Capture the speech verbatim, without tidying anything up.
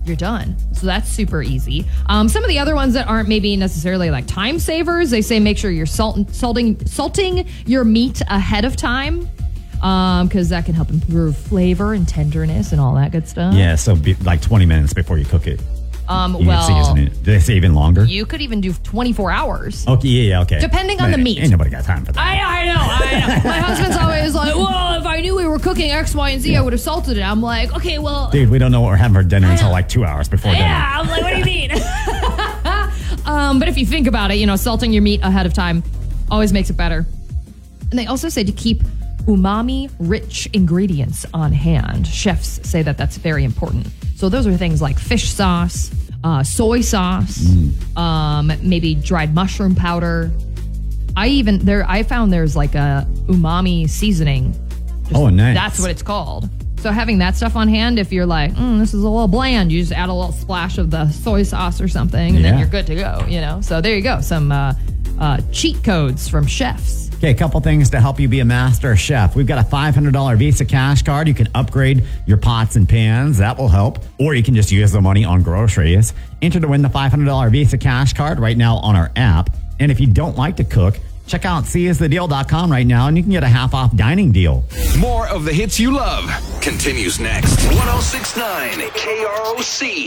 you're done. So that's super easy. Um, some of the other ones that aren't maybe necessarily like time savers, they say make sure you're salt, salting, salting your meat ahead of time. Um, because that can help improve flavor and tenderness and all that good stuff. Yeah, so be, like twenty minutes before you cook it. Um, you well, season it. Do they say even longer? You could even do twenty-four hours. Okay, yeah, yeah, okay. Depending on Man, the meat. Ain't nobody got time for that. I, I know, I know. My husband's always like, well, if I knew we were cooking X, Y, and Z, yeah. I would have salted it. I'm like, okay, well. Dude, we don't know what we're having for dinner until like two hours before dinner. Yeah, I'm like, what do you mean? um, but if you think about it, you know, salting your meat ahead of time always makes it better. And they also say to keep umami-rich ingredients on hand. Chefs say that that's very important. So those are things like fish sauce, uh, soy sauce, mm. um, maybe dried mushroom powder. I even there. I found there's like a umami seasoning. Just, oh, nice. That's what it's called. So having that stuff on hand, if you're like, mm, this is a little bland, you just add a little splash of the soy sauce or something, and yeah. then you're good to go. You know. So there you go. Some uh, uh, cheat codes from chefs. Okay, a couple things to help you be a master chef. We've got a five hundred dollars Visa cash card. You can upgrade your pots and pans. That will help. Or you can just use the money on groceries. Enter to win the five hundred dollars Visa cash card right now on our app. And if you don't like to cook, check out see is the deal dot com right now and you can get a half off dining deal. More of the hits you love continues next. one oh six point nine K R O C.